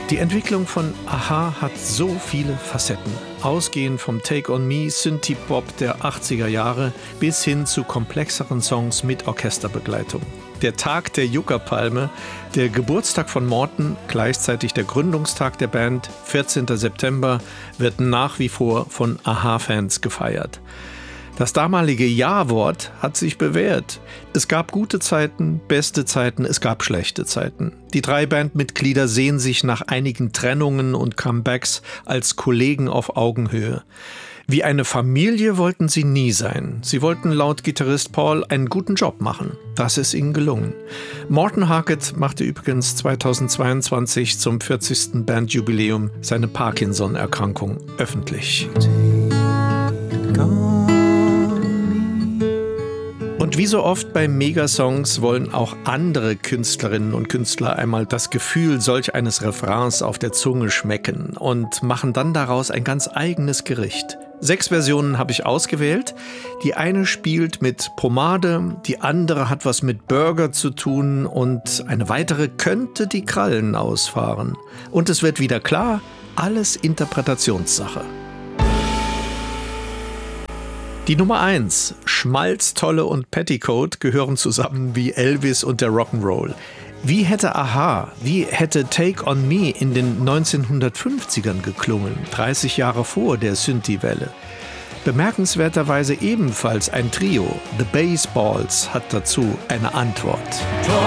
Die Entwicklung von a-ha hat so viele Facetten. Ausgehend vom Take on Me, Synthie-Pop der 80er Jahre bis hin zu komplexeren Songs mit Orchesterbegleitung. Der Tag der Yucca-Palme, der Geburtstag von Morten, gleichzeitig der Gründungstag der Band, 14. September, wird nach wie vor von a-ha-Fans gefeiert. Das damalige Ja-Wort hat sich bewährt. Es gab gute Zeiten, beste Zeiten, es gab schlechte Zeiten. Die 3 Bandmitglieder sehen sich nach einigen Trennungen und Comebacks als Kollegen auf Augenhöhe. Wie eine Familie wollten sie nie sein. Sie wollten laut Gitarrist Paul einen guten Job machen. Das ist ihnen gelungen. Morten Harket machte übrigens 2022 zum 40. Bandjubiläum seine Parkinson-Erkrankung öffentlich. Und wie so oft bei Megasongs wollen auch andere Künstlerinnen und Künstler einmal das Gefühl solch eines Refrains auf der Zunge schmecken und machen dann daraus ein ganz eigenes Gericht. 6 Versionen habe ich ausgewählt. Die eine spielt mit Pomade, die andere hat was mit Burger zu tun und eine weitere könnte die Krallen ausfahren. Und es wird wieder klar, alles Interpretationssache. Die Nummer 1, Schmalz, Tolle und Petticoat gehören zusammen wie Elvis und der Rock'n'Roll. Wie hätte a-ha, wie hätte Take on Me in den 1950ern geklungen, 30 Jahre vor der Synthie-Welle? Bemerkenswerterweise ebenfalls ein Trio, The Baseballs, hat dazu eine Antwort.